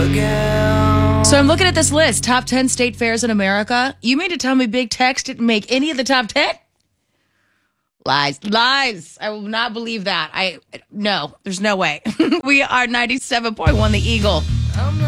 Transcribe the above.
again. So I'm looking at this list, top 10 state fairs in America. You mean to tell me Big Tex didn't make any of the top 10? Lies. I will not believe that. No, there's no way. We are 97.1 The Eagle. I'm